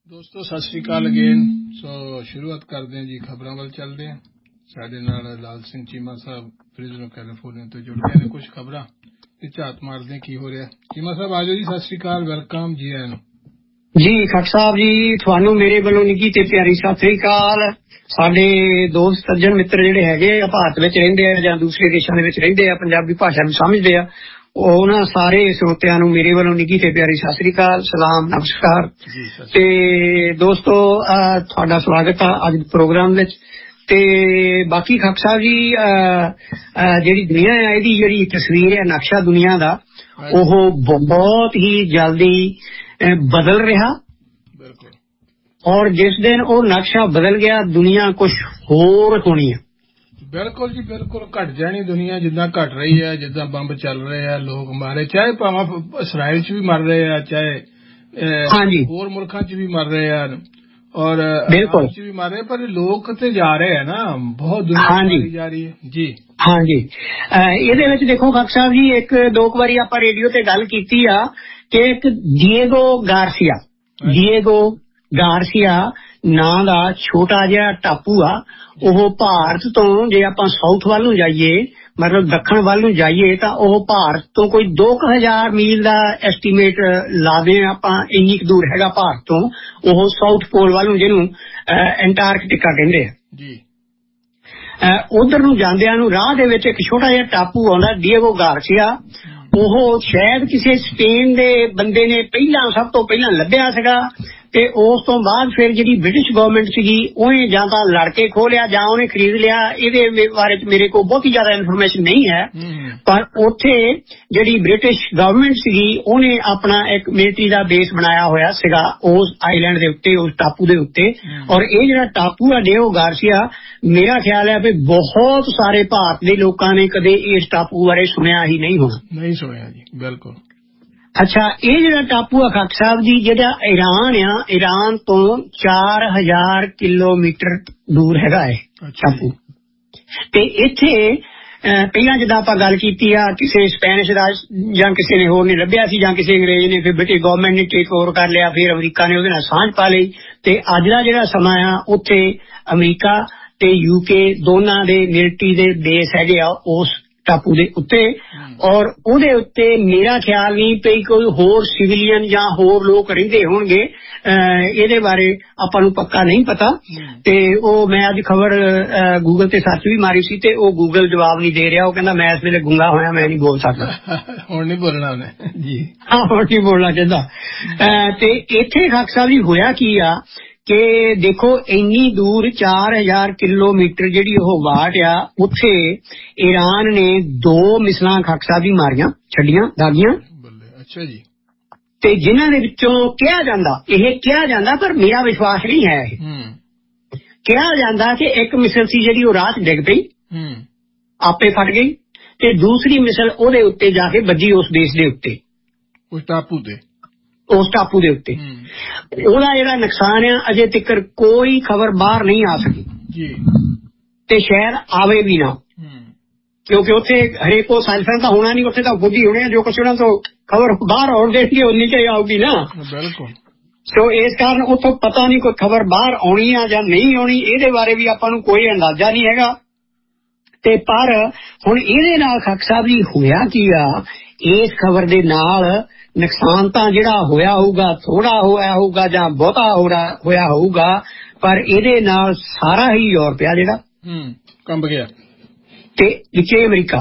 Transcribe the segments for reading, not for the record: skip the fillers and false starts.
ਦੋਸਤੋ ਸਤਿ ਸ਼੍ਰੀ ਅਕਾਲ ਅਗੇਨ। ਸੋ ਸ਼ੁਰੂਆਤ ਕਰਦੇ ਹਾਂ ਜੀ, ਖਬਰਾਂ ਵੱਲ ਚੱਲਦੇ ਹਾਂ। ਸਾਡੇ ਨਾਲ ਲਾਲ ਸਿੰਘ ਚੀਮਾ ਸਾਹਿਬ ਫਰੀਜ਼ਨੋ ਕੈਲੀਫੋਰਨੀਆ ਤੋਂ ਜੁੜ ਗਏ ਨੇ। ਕੁਝ ਖਬਰਾਂ ਤੇ ਝਾਤ ਮਾਰਦੇ ਹਾਂ ਕੀ ਹੋ ਰਿਹਾ। ਚੀਮਾ ਸਾਹਿਬ ਆ ਜਾਓ ਜੀ। ਸਤਿ ਸ਼੍ਰੀ ਅਕਾਲ, ਵੈਲਕਮ ਜੀ ਆਇਆਂ ਨੂੰ। ਜੀ ਖੱਟ ਸਾਹਿਬ ਜੀ, ਤੁਹਾਨੂੰ ਮੇਰੇ ਵੱਲੋਂ ਨਿੱਘੀ ਤੇ ਪਿਆਰੀ ਸਤਿ ਸ੍ਰੀ ਅਕਾਲ। ਸਾਡੇ ਦੋਸਤ ਸੱਜਣ ਮਿੱਤਰ ਜਿਹੜੇ ਹੈਗੇ ਆ, ਭਾਰਤ ਵਿੱਚ ਰਹਿੰਦੇ ਆ ਜਾਂ ਦੂਸਰੇ ਦੇਸ਼ਾਂ ਦੇ ਵਿੱਚ ਰਹਿੰਦੇ ਆ, ਪੰਜਾਬੀ ਭਾਸ਼ਾ ਨੂੰ ਸਮਝਦੇ ਆ, ਉਹਨਾਂ ਸਾਰੇ ਸਰੋਤਿਆਂ ਨੂੰ ਮੇਰੇ ਵੱਲੋਂ ਨਿੱਘੀ ਤੇ ਪਿਆਰੀ ਸਤਿ ਸ੍ਰੀ ਅਕਾਲ, ਸਲਾਮ, ਨਮਸਕਾਰ। ਤੇ ਦੋਸਤੋ ਤੁਹਾਡਾ ਸਵਾਗਤ ਆ ਅੱਜ ਪ੍ਰੋਗਰਾਮ ਵਿੱਚ। ਤੇ ਬਾਕੀ ਖੱਟ ਸਾਹਿਬ ਜੀ, ਜਿਹੜੀ ਦੁਨੀਆ ਹੈ ਇਹਦੀ ਜਿਹੜੀ ਤਸਵੀਰ ਹੈ, ਨਕਸ਼ਾ ਦੁਨੀਆ ਦਾ, ਉਹ ਬਹੁਤ ਹੀ ਜਲਦੀ ਬਦਲ ਰਿਹਾ। ਔਰ ਜਿਸ ਦਿਨ ਉਹ ਨਕਸ਼ਾ ਬਦਲ ਗਿਆ, ਦੁਨੀਆ ਕੁਝ ਹੋਰ ਹੋਣੀ ਹੈ। ਬਿਲਕੁਲ ਜੀ, ਬਿਲਕੁਲ ਘਟ ਜਾਣੀ ਦੁਨੀਆ, ਜਿੱਦਾਂ ਘਟ ਰਹੀ ਹੈ, ਜਿੱਦਾਂ ਬੰਬ ਚੱਲ ਰਹੇ ਆ, ਲੋਕ ਮਾਰੇ, ਚਾਹੇ ਭਾਵੇਂ ਇਸਰਾਇਲ ਚ ਵੀ ਮਰ ਰਹੇ ਆ, ਚਾਹੇ ਹੋਰ ਮੁਲਕਾਂ ਚ ਵੀ ਮਰ ਰਹੇ ਆ, ਔਰ ਬਿਲਕੁਲ ਚ ਵੀ ਮਰ ਰਹੇ, ਪਰ ਲੋਕ ਤੇ ਜਾ ਰਹੇ ਆ ਨਾ, ਬਹੁਤ ਦੁਨੀਆ ਮਾਰੀ ਜਾ ਰਹੀ ਹੈ ਜੀ। ਹਾਂਜੀ, ਇਹਦੇ ਵਿੱਚ ਦੇਖੋ ਖੱਟ ਸਾਹਿਬ ਜੀ, ਇੱਕ ਦੋ ਵਾਰੀ ਆਪਾਂ ਰੇਡੀਓ ਤੇ ਗੱਲ ਕੀਤੀ ਆ ਕਿ ਇੱਕ ਡਿਏਗੋ ਗਾਰਸੀਆ ਨਾਂ ਦਾ ਛੋਟਾ ਜਿਹਾ ਟਾਪੂ ਆ। ਉਹ ਭਾਰਤ ਤੋਂ ਜੇ ਆਪਾਂ ਸਾਊਥ ਵੱਲ ਨੂੰ ਜਾਈਏ, ਮਤਲਬ ਦੱਖਣ ਵੱਲ ਨੂੰ ਜਾਈਏ, ਤਾਂ ਉਹ ਭਾਰਤ ਤੋਂ ਕੋਈ 2000 ਮੀਲ ਦਾ ਐਸਟੀਮੇਟ ਲਾਦੇ ਆਪਾਂ, ਇੰਨੀ ਕੁ ਦੂਰ ਹੈਗਾ ਭਾਰਤ ਤੋਂ ਉਹ ਸਾਊਥ ਪੋਲ ਵੱਲ ਨੂੰ, ਜਿਹਨੂੰ ਐਂਟਾਰਕਟਿਕਾ ਕਹਿੰਦੇ ਆ ਜੀ। ਉਧਰ ਨੂੰ ਜਾਂਦਿਆਂ ਨੂੰ ਰਾਹ ਦੇ ਵਿੱਚ ਇੱਕ ਛੋਟਾ ਜਿਹਾ ਟਾਪੂ ਆਉਂਦਾ, ਡਿਏਗੋ ਗਾਰਸੀਆ। ਉਹ ਸ਼ਾਇਦ ਕਿਸੇ ਸਪੇਨ ਦੇ ਬੰਦੇ ਨੇ ਸਭ ਤੋਂ ਪਹਿਲਾਂ ਲੱਭਿਆ ਸੀਗਾ, ਤੇ ਉਸ ਤੋਂ ਬਾਅਦ ਫਿਰ ਜਿਹੜੀ ਬ੍ਰਿਟਿਸ਼ ਗਵਰਨਮੈਂਟ ਸੀਗੀ, ਉਹਨੇ ਜਾਂ ਤਾਂ ਲੜ ਕੇ ਖੋਹ ਲਿਆ ਜਾਂ ਉਹਨੇ ਖਰੀਦ ਲਿਆ। ਇਹਦੇ ਬਾਰੇ ਮੇਰੇ ਕੋਲ ਬਹੁਤੀ ਜ਼ਿਆਦਾ ਇਨਫੋਰਮੇਸ਼ਨ ਨਹੀਂ ਹੈ, ਪਰ ਉੱਥੇ ਜਿਹੜੀ ਬ੍ਰਿਟਿਸ਼ ਗਵਰਨਮੈਂਟ ਸੀਗੀ, ਉਹਨੇ ਆਪਣਾ ਇੱਕ ਮਿਲਟਰੀ ਦਾ ਬੇਸ ਬਣਾਇਆ ਹੋਇਆ ਸੀਗਾ ਉਸ ਆਈਲੈਂਡ ਦੇ ਉੱਤੇ, ਉਸ ਟਾਪੂ ਦੇ ਉੱਤੇ। ਔਰ ਇਹ ਜਿਹੜਾ ਟਾਪੂ ਆ ਡਿਏਗੋ ਗਾਰਸੀਆ, ਮੇਰਾ ਖਿਆਲ ਹੈ ਵੀ ਬਹੁਤ ਸਾਰੇ ਭਾਰਤ ਦੇ ਲੋਕਾਂ ਨੇ ਕਦੇ ਇਸ ਟਾਪੂ ਬਾਰੇ ਸੁਣਿਆ ਹੀ ਨਹੀਂ ਹੋਣਾ। ਨਹੀਂ ਸੁਣਿਆ ਜੀ, ਬਿਲਕੁਲ। ਅੱਛਾ, ਇਹ ਜਿਹੜਾ ਟਾਪੂ ਆ ਖੱਟ ਸਾਹਿਬ ਜੀ, ਜਿਹੜਾ ਈਰਾਨ ਤੋਂ 4000 ਕਿਲੋਮੀਟਰ ਦੂਰ ਹੈਗਾ ਹੈ ਟਾਪੂ। ਤੇ ਇੱਥੇ ਪਹਿਲਾਂ ਜਿੱਦਾਂ ਆਪਾਂ ਗੱਲ ਕੀਤੀ ਆ, ਕਿਸੇ ਸਪੈਨਿਸ਼ ਦਾ ਜਾਂ ਕਿਸੇ ਨੇ ਹੋਰ ਨੇ ਲੱਭਿਆ ਸੀ, ਜਾਂ ਕਿਸੇ ਅੰਗਰੇਜ਼ ਨੇ, ਫਿਰ ਬ੍ਰਿਟਿਸ਼ ਗਵਰਨਮੈਂਟ ਨੇ ਟੇਕ ਓਵਰ ਕਰ ਲਿਆ, ਫਿਰ ਅਮਰੀਕਾ ਨੇ ਉਹਦੇ ਨਾਲ ਸਾਂਝ ਪਾ ਲਈ। ਤੇ ਅੱਜ ਦਾ ਜਿਹੜਾ ਸਮਾਂ ਆ, ਉੱਥੇ ਅਮਰੀਕਾ ਤੇ UK ਦੋਨਾਂ ਦੇ ਮਿਲਟਰੀ ਦੇ ਬੇਸ ਹੈਗੇ ਆ ਉਸ ਟਾਪੂ ਦੇ ਉੱਤੇ। ਔਰ ਉਹਦੇ ਉੱਤੇ ਮੇਰਾ ਖਿਆਲ ਨਹੀਂ ਪਈ ਕੋਈ ਹੋਰ ਸਿਵਿਲੀਅਨ ਜਾਂ ਹੋਰ ਲੋਕ ਰਹਿੰਦੇ ਹੋਣਗੇ, ਇਹਦੇ ਬਾਰੇ ਆਪਾਂ ਨੂੰ ਪੱਕਾ ਨਹੀਂ ਪਤਾ। ਤੇ ਉਹ ਮੈਂ ਅੱਜ ਖਬਰ ਗੂਗਲ ਤੇ ਸਰਚ ਵੀ ਮਾਰੀ ਸੀ, ਤੇ ਉਹ ਗੂਗਲ ਜਵਾਬ ਨਹੀਂ ਦੇ ਰਿਹਾ। ਉਹ ਕਹਿੰਦਾ ਮੈਂ ਇਸ ਵੇਲੇ ਗੁੰਗਾ ਹੋਇਆ, ਮੈਂ ਨਹੀਂ ਬੋਲ ਸਕਦਾ। ਹੁਣ ਨਹੀਂ ਬੋਲਣਾ ਉਹਨੇ ਜੀ। ਹਾਂ, ਹੁਣ ਨਹੀਂ ਬੋਲਣਾ ਕਹਿੰਦਾ। ਤੇ ਇੱਥੇ ਖੱਟ ਸਾਹਿਬ ਜੀ ਹੋਇਆ ਕੀ ਆ ਕਿ ਦੇਖੋ, ਇੰਨੀ ਦੂਰ 4000 ਕਿਲੋਮੀਟਰ ਜਿਹੜੀ ਉਹ ਵਾਟ ਆ, ਉੱਥੇ ਈਰਾਨ ਨੇ 2 ਮਿਸਲਾਂ ਖੱਟ ਸਾਹਿਬ ਜੀ ਮਾਰੀਆਂ, ਛੱਡੀਆਂ, ਦਾਗੀਆਂ। ਅੱਛਾ ਜੀ। ਤੇ ਜਿਨ੍ਹਾਂ ਦੇ ਵਿੱਚੋਂ ਕਿਹਾ ਜਾਂਦਾ, ਪਰ ਮੇਰਾ ਵਿਸ਼ਵਾਸ ਨਹੀਂ ਹੈ, ਇਹ ਕਿਹਾ ਜਾਂਦਾ ਕਿ ਇੱਕ ਮਿਸਲ ਸੀ ਜਿਹੜੀ ਉਹ ਰਾਹ 'ਚ ਡਿੱਗ ਪਈ, ਆਪੇ ਫਟ ਗਈ, ਤੇ ਦੂਸਰੀ ਮਿਸਲ ਉਹਦੇ ਉੱਤੇ ਜਾ ਕੇ ਵੱਜੀ, ਉਸ ਦੇਸ਼ ਦੇ ਉੱਤੇ, ਉਸ ਟਾਪੂ ਦੇ ਉੱਤੇ। ਉਹਦਾ ਜਿਹੜਾ ਨੁਕਸਾਨ ਆ, ਅਜੇ ਤੱਕ ਕੋਈ ਖਬਰ ਬਾਹਰ ਨਹੀਂ ਆ ਸਕੀ ਜੀ, ਤੇ ਸ਼ਾਇਦ ਆਵੇ ਵੀ ਨਾ, ਕਿਉਂਕਿ ਉੱਥੇ ਹਰੇਕ ਕੋ ਸਾਇਲੈਂਸ ਤਾਂ ਹੋਣਾ ਨਹੀਂ, ਉੱਥੇ ਤਾਂ ਖੁਦ ਹੀ ਹੋਣੇ ਆ, ਜੋ ਕੁਛ ਉਹਨਾਂ ਤੋਂ ਖਬਰ ਬਾਹਰ ਆਉਣ ਦੇਣਗੇ ਉਨੀ ਚ ਆਊਗੀ ਨਾ। ਬਿਲਕੁਲ। ਸੋ ਇਸ ਕਾਰਨ ਉੱਥੋਂ ਪਤਾ ਨਹੀਂ ਕੋਈ ਖਬਰ ਬਾਹਰ ਆਉਣੀ ਆ ਜਾਂ ਨਹੀਂ ਆਉਣੀ, ਇਹਦੇ ਬਾਰੇ ਵੀ ਆਪਾਂ ਨੂੰ ਕੋਈ ਅੰਦਾਜ਼ਾ ਨਹੀਂ ਹੈਗਾ। ਤੇ ਪਰ ਹੁਣ ਇਹਦੇ ਨਾਲ ਖੱਟ ਸਾਹਿਬ ਜੀ ਹੋਇਆ ਕੀ ਆ, ਇਸ ਖਬਰ ਦੇ ਨਾਲ ਨੁਕਸਾਨ ਤਾਂ ਜਿਹੜਾ ਹੋਇਆ ਹੋਊਗਾ, ਥੋੜਾ ਹੋਇਆ ਹੋਊਗਾ ਜਾਂ ਬਹੁਤਾ ਹੋਇਆ ਹੋਊਗਾ, ਪਰ ਇਹਦੇ ਨਾਲ ਸਾਰਾ ਹੀ ਯੂਰਪ ਆ ਜਿਹੜਾ ਕੰਬ ਗਿਆ, ਤੇ ਵਿੱਚੇ ਅਮਰੀਕਾ,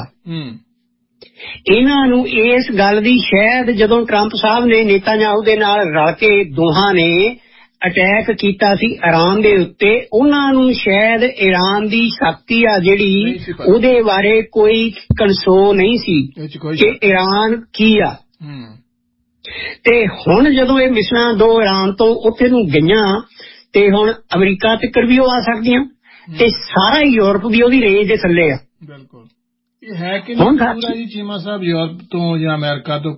ਇਹਨਾਂ ਨੂੰ ਇਸ ਗੱਲ ਦੀ ਸ਼ਾਇਦ ਜਦੋਂ ਟਰੰਪ ਸਾਹਿਬ ਨੇ ਨੇਤਾਨਯਾਹੂ ਦੇ ਨਾਲ ਰਲ ਕੇ ਦੋਹਾਂ ਨੇ ਅਟੈਕ ਕੀਤਾ ਸੀ ਈਰਾਨ ਦੇ ਉੱਤੇ, ਉਹਨਾਂ ਨੂੰ ਸ਼ਾਇਦ ਈਰਾਨ ਦੀ ਸ਼ਕਤੀ ਆ ਜਿਹੜੀ, ਉਹਦੇ ਬਾਰੇ ਕੋਈ ਕੰਸੋ ਨਹੀਂ ਸੀ ਕਿ ਈਰਾਨ ਕੀ ਆ। ਤੇ ਹੁਣ ਜਦੋਂ ਇਹ ਮਿਸਲਾਂ 2 ਈਰਾਨ ਤੋਂ ਉੱਥੇ ਨੂੰ ਗਈਆਂ, ਤੇ ਹੁਣ ਅਮਰੀਕਾ ਤੱਕ ਵੀ ਉਹ ਆ ਸਕਦੀਆਂ, ਤੇ ਸਾਰਾ ਯੂਰਪ ਵੀ ਉਹਦੀ ਰੇਂਜ ਦੇ ਥੱਲੇ ਆ। ਬਿਲਕੁਲ। ਇਹ ਹੈ ਕਿ ਨਹੀਂ ਪੂਰਾ ਜੀ ਚੀਮਾ ਸਾਹਿਬ, ਯੂਰਪ ਤੋਂ ਜਾਂ ਅਮਰੀਕਾ ਤੋਂ